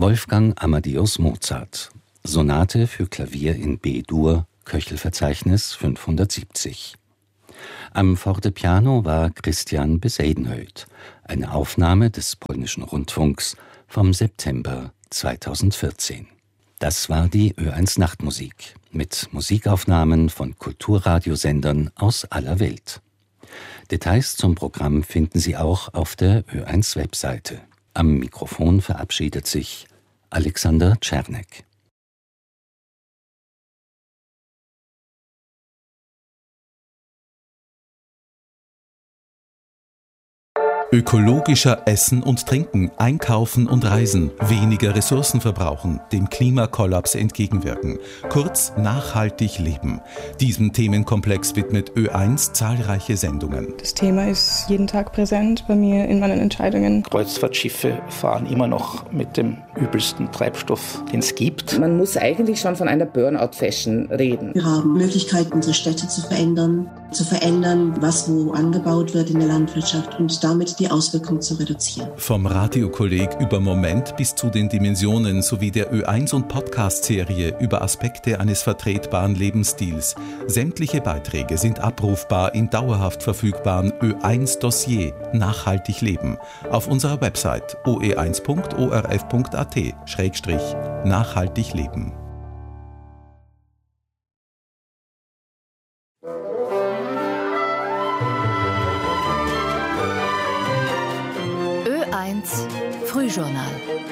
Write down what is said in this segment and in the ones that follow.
Wolfgang Amadeus Mozart. Sonate für Klavier in B-Dur, Köchelverzeichnis 570. Am Fortepiano war Christian Besadenhout, eine Aufnahme des polnischen Rundfunks vom September 2014. Das war die Ö1 Nachtmusik mit Musikaufnahmen von Kulturradiosendern aus aller Welt. Details zum Programm finden Sie auch auf der Ö1 Webseite. Am Mikrofon verabschiedet sich Alexander Czernek. Ökologischer Essen und Trinken, Einkaufen und Reisen, weniger Ressourcen verbrauchen, dem Klimakollaps entgegenwirken. Kurz, nachhaltig leben. Diesem Themenkomplex widmet Ö1 zahlreiche Sendungen. Das Thema ist jeden Tag präsent bei mir in meinen Entscheidungen. Kreuzfahrtschiffe fahren immer noch mit dem übelsten Treibstoff, den es gibt. Man muss eigentlich schon von einer Burnout-Fashion reden. Wir haben Möglichkeiten, unsere Städte zu verändern, was wo angebaut wird in der Landwirtschaft und damit die Auswirkungen zu reduzieren. Vom Radiokolleg über Moment bis zu den Dimensionen sowie der Ö1 und Podcast-Serie über Aspekte eines vertretbaren Lebensstils. Sämtliche Beiträge sind abrufbar im dauerhaft verfügbaren Ö1-Dossier Nachhaltig Leben auf unserer Website oe1.orf.at/nachhaltig leben. Ö1 Frühjournal.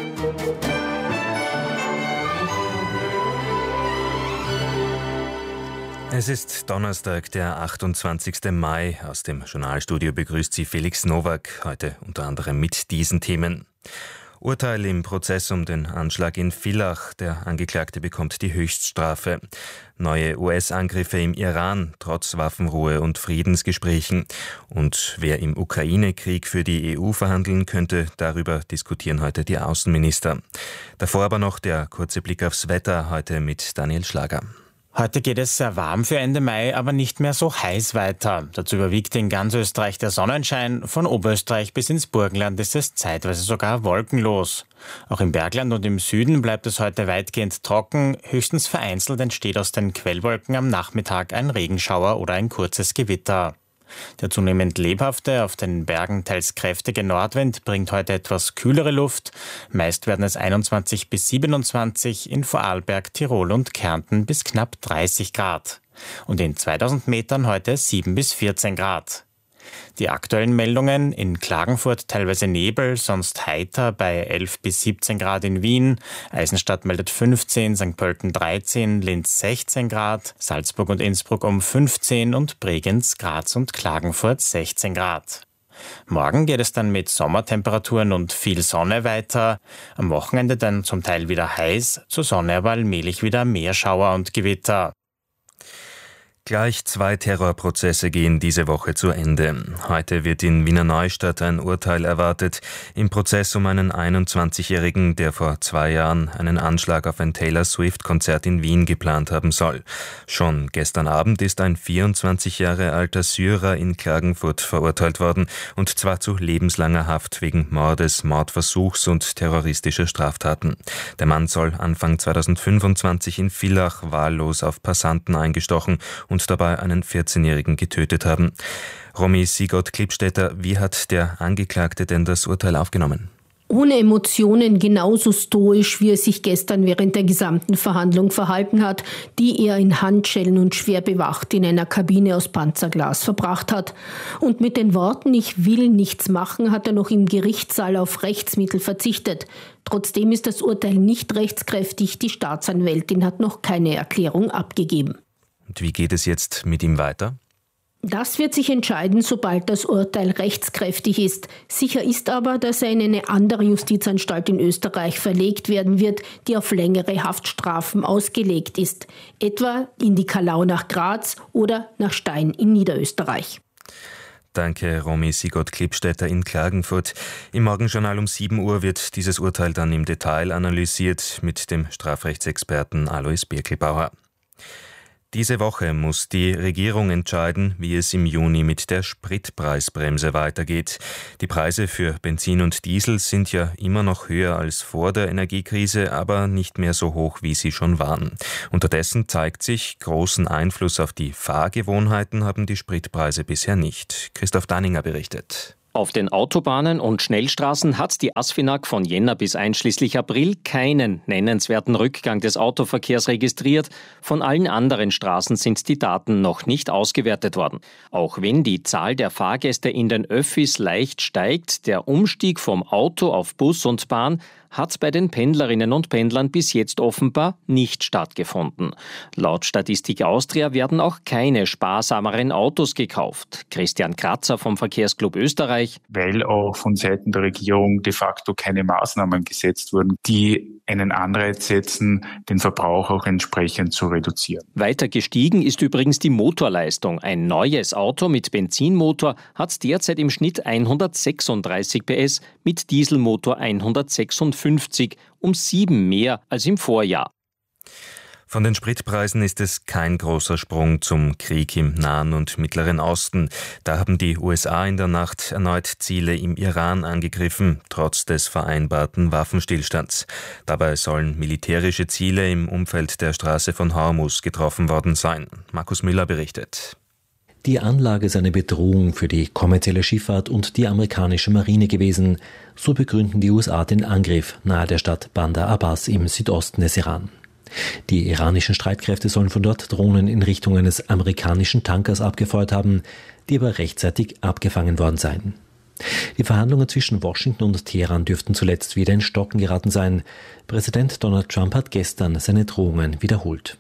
Es ist Donnerstag, der 28. Mai. Aus dem Journalstudio begrüßt Sie Felix Nowak, heute unter anderem mit diesen Themen. Urteil im Prozess um den Anschlag in Villach. Der Angeklagte bekommt die Höchststrafe. Neue US-Angriffe im Iran, trotz Waffenruhe und Friedensgesprächen. Und wer im Ukraine-Krieg für die EU verhandeln könnte, darüber diskutieren heute die Außenminister. Davor aber noch der kurze Blick aufs Wetter, heute mit Daniel Schlager. Heute geht es sehr warm für Ende Mai, aber nicht mehr so heiß weiter. Dazu überwiegt in ganz Österreich der Sonnenschein. Von Oberösterreich bis ins Burgenland ist es zeitweise sogar wolkenlos. Auch im Bergland und im Süden bleibt es heute weitgehend trocken. Höchstens vereinzelt entsteht aus den Quellwolken am Nachmittag ein Regenschauer oder ein kurzes Gewitter. Der zunehmend lebhafte, auf den Bergen teils kräftige Nordwind bringt heute etwas kühlere Luft. Meist werden es 21 bis 27, in Vorarlberg, Tirol und Kärnten bis knapp 30 Grad. Und in 2000 Metern heute 7 bis 14 Grad. Die aktuellen Meldungen: in Klagenfurt teilweise Nebel, sonst heiter bei 11 bis 17 Grad in Wien. Eisenstadt meldet 15, St. Pölten 13, Linz 16 Grad, Salzburg und Innsbruck um 15 und Bregenz, Graz und Klagenfurt 16 Grad. Morgen geht es dann mit Sommertemperaturen und viel Sonne weiter. Am Wochenende dann zum Teil wieder heiß, zur Sonne aber allmählich wieder mehr Schauer und Gewitter. Gleich 2 Terrorprozesse gehen diese Woche zu Ende. Heute wird in Wiener Neustadt ein Urteil erwartet im Prozess um einen 21-Jährigen, der vor 2 Jahren einen Anschlag auf ein Taylor Swift-Konzert in Wien geplant haben soll. Schon gestern Abend ist ein 24 Jahre alter Syrer in Klagenfurt verurteilt worden, und zwar zu lebenslanger Haft wegen Mordes, Mordversuchs und terroristischer Straftaten. Der Mann soll Anfang 2025 in Villach wahllos auf Passanten eingestochen und dabei einen 14-Jährigen getötet haben. Romy Sigott-Klippstädter, wie hat der Angeklagte denn das Urteil aufgenommen? Ohne Emotionen, genauso stoisch, wie er sich gestern während der gesamten Verhandlung verhalten hat, die er in Handschellen und schwer bewacht in einer Kabine aus Panzerglas verbracht hat. Und mit den Worten „Ich will nichts machen" hat er noch im Gerichtssaal auf Rechtsmittel verzichtet. Trotzdem ist das Urteil nicht rechtskräftig. Die Staatsanwältin hat noch keine Erklärung abgegeben. Und wie geht es jetzt mit ihm weiter? Das wird sich entscheiden, sobald das Urteil rechtskräftig ist. Sicher ist aber, dass er in eine andere Justizanstalt in Österreich verlegt werden wird, die auf längere Haftstrafen ausgelegt ist. Etwa in die Kalau nach Graz oder nach Stein in Niederösterreich. Danke, Romy Sigott-Klippstädter in Klagenfurt. Im Morgenjournal um 7 Uhr wird dieses Urteil dann im Detail analysiert mit dem Strafrechtsexperten Alois Birkelbauer. Diese Woche muss die Regierung entscheiden, wie es im Juni mit der Spritpreisbremse weitergeht. Die Preise für Benzin und Diesel sind ja immer noch höher als vor der Energiekrise, aber nicht mehr so hoch, wie sie schon waren. Unterdessen zeigt sich, großen Einfluss auf die Fahrgewohnheiten haben die Spritpreise bisher nicht. Christoph Danninger berichtet. Auf den Autobahnen und Schnellstraßen hat die ASFINAG von Jänner bis einschließlich April keinen nennenswerten Rückgang des Autoverkehrs registriert. Von allen anderen Straßen sind die Daten noch nicht ausgewertet worden. Auch wenn die Zahl der Fahrgäste in den Öffis leicht steigt, der Umstieg vom Auto auf Bus und Bahn hat bei den Pendlerinnen und Pendlern bis jetzt offenbar nicht stattgefunden. Laut Statistik Austria werden auch keine sparsameren Autos gekauft. Christian Kratzer vom Verkehrsclub Österreich. Weil auch von Seiten der Regierung de facto keine Maßnahmen gesetzt wurden, die einen Anreiz setzen, den Verbrauch auch entsprechend zu reduzieren. Weiter gestiegen ist übrigens die Motorleistung. Ein neues Auto mit Benzinmotor hat derzeit im Schnitt 136 PS, mit Dieselmotor 156, um 7 mehr als im Vorjahr. Von den Spritpreisen ist es kein großer Sprung zum Krieg im Nahen und Mittleren Osten. Da haben die USA in der Nacht erneut Ziele im Iran angegriffen, trotz des vereinbarten Waffenstillstands. Dabei sollen militärische Ziele im Umfeld der Straße von Hormuz getroffen worden sein. Markus Müller berichtet. Die Anlage sei eine Bedrohung für die kommerzielle Schifffahrt und die amerikanische Marine gewesen. So begründen die USA den Angriff nahe der Stadt Bandar Abbas im Südosten des Iran. Die iranischen Streitkräfte sollen von dort Drohnen in Richtung eines amerikanischen Tankers abgefeuert haben, die aber rechtzeitig abgefangen worden seien. Die Verhandlungen zwischen Washington und Teheran dürften zuletzt wieder in Stocken geraten sein. Präsident Donald Trump hat gestern seine Drohungen wiederholt.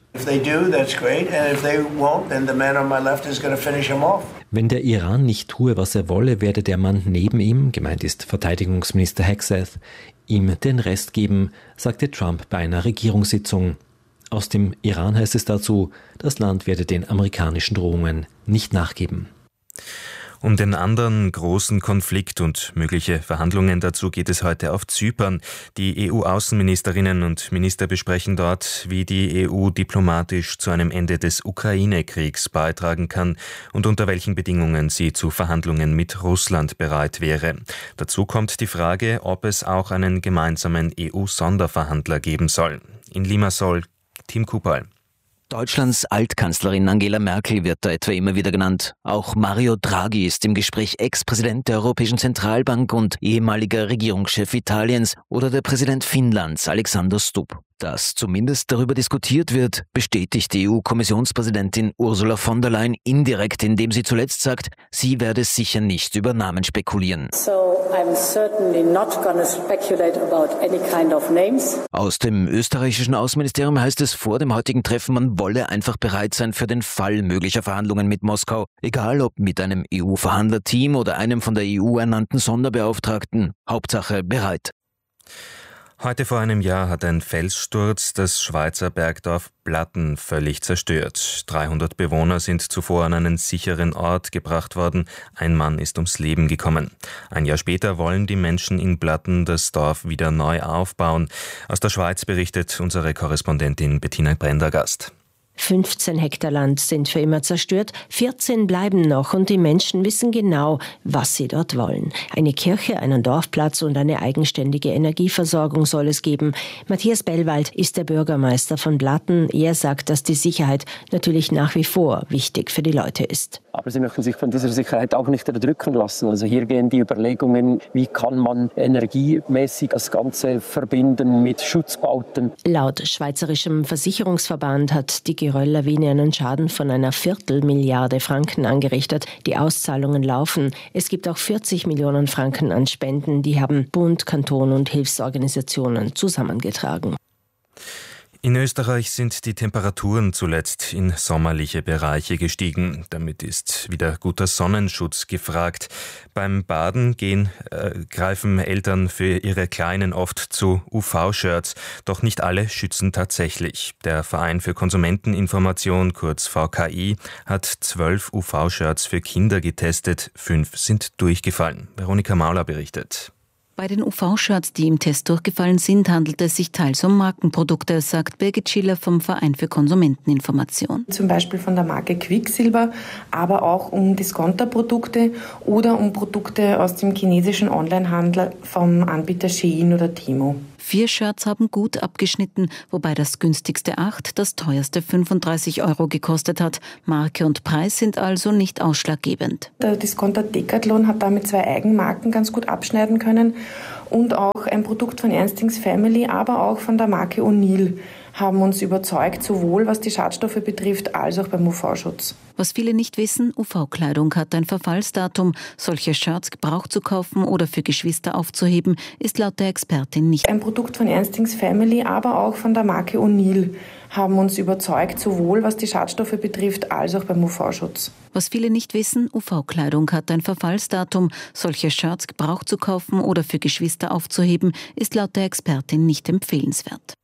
Wenn der Iran nicht tue, was er wolle, werde der Mann neben ihm, gemeint ist Verteidigungsminister Hegseth, ihm den Rest geben, sagte Trump bei einer Regierungssitzung. Aus dem Iran heißt es dazu, das Land werde den amerikanischen Drohungen nicht nachgeben. Um den anderen großen Konflikt und mögliche Verhandlungen dazu geht es heute auf Zypern. Die EU-Außenministerinnen und Minister besprechen dort, wie die EU diplomatisch zu einem Ende des Ukraine-Kriegs beitragen kann und unter welchen Bedingungen sie zu Verhandlungen mit Russland bereit wäre. Dazu kommt die Frage, ob es auch einen gemeinsamen EU-Sonderverhandler geben soll. In Limassol, Tim Kupal. Deutschlands Altkanzlerin Angela Merkel wird da etwa immer wieder genannt. Auch Mario Draghi ist im Gespräch Ex-Präsident der Europäischen Zentralbank und ehemaliger Regierungschef Italiens oder der Präsident Finnlands Alexander Stubb. Dass zumindest darüber diskutiert wird, bestätigt die EU-Kommissionspräsidentin Ursula von der Leyen indirekt, indem sie zuletzt sagt, sie werde sicher nicht über Namen spekulieren. Aus dem österreichischen Außenministerium heißt es vor dem heutigen Treffen, man wolle einfach bereit sein für den Fall möglicher Verhandlungen mit Moskau, egal ob mit einem EU-Verhandlerteam oder einem von der EU ernannten Sonderbeauftragten. Hauptsache bereit. Heute vor einem Jahr hat ein Felssturz das Schweizer Bergdorf Blatten völlig zerstört. 300 Bewohner sind zuvor an einen sicheren Ort gebracht worden. Ein Mann ist ums Leben gekommen. Ein Jahr später wollen die Menschen in Blatten das Dorf wieder neu aufbauen. Aus der Schweiz berichtet unsere Korrespondentin Bettina Prendergast. 15 Hektar Land sind für immer zerstört, 14 bleiben noch und die Menschen wissen genau, was sie dort wollen. Eine Kirche, einen Dorfplatz und eine eigenständige Energieversorgung soll es geben. Matthias Bellwald ist der Bürgermeister von Blatten. Er sagt, dass die Sicherheit natürlich nach wie vor wichtig für die Leute ist. Aber sie möchten sich von dieser Sicherheit auch nicht erdrücken lassen. Also hier gehen die Überlegungen, wie kann man energiemäßig das Ganze verbinden mit Schutzbauten. Laut Schweizerischem Versicherungsverband hat die Geröll-Lawine einen Schaden von einer Viertelmilliarde Franken angerichtet. Die Auszahlungen laufen. Es gibt auch 40 Millionen Franken an Spenden. Die haben Bund, Kanton und Hilfsorganisationen zusammengetragen. In Österreich sind die Temperaturen zuletzt in sommerliche Bereiche gestiegen. Damit ist wieder guter Sonnenschutz gefragt. Beim Baden greifen Eltern für ihre Kleinen oft zu UV-Shirts. Doch nicht alle schützen tatsächlich. Der Verein für Konsumenteninformation, kurz VKI, hat 12 UV-Shirts für Kinder getestet. 5 sind durchgefallen. Veronika Mauler berichtet. Bei den UV-Shirts, die im Test durchgefallen sind, handelt es sich teils um Markenprodukte, sagt Birgit Schiller vom Verein für Konsumenteninformation. Zum Beispiel von der Marke Quiksilber, aber auch um Discounterprodukte oder um Produkte aus dem chinesischen Onlinehandel vom Anbieter Shein oder Temu. 4 Shirts haben gut abgeschnitten, wobei das günstigste 8, das teuerste 35 € gekostet hat. Marke und Preis sind also nicht ausschlaggebend. Der Discounter Decathlon hat damit 2 Eigenmarken ganz gut abschneiden können und auch ein Produkt von Ernstings Family, aber auch von der Marke O'Neill haben uns überzeugt, sowohl was die Schadstoffe betrifft, als auch beim UV-Schutz. Was viele nicht wissen, UV-Kleidung hat ein Verfallsdatum. Solche Shirts gebraucht zu kaufen oder für Geschwister aufzuheben, ist laut der Expertin nicht. Ein Produkt von Ernstings Family, aber auch von der Marke O'Neill haben uns überzeugt, sowohl was die Schadstoffe betrifft, als auch beim UV-Schutz. Was viele nicht wissen, UV-Kleidung hat ein Verfallsdatum. Solche Shirts gebraucht zu kaufen oder für Geschwister aufzuheben, ist laut der Expertin nicht empfehlenswert.